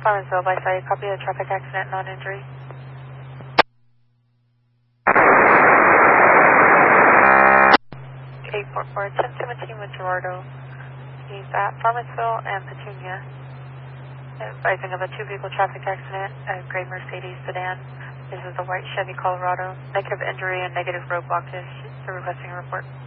Farmersville, by side, copy a traffic accident, non-injury. Okay, 1017 with Gerardo. He's at Farmersville and Petunia. Advising of a two-vehicle traffic accident, a gray Mercedes sedan. This is a white Chevy Colorado. Negative injury and negative roadblock is requesting a report.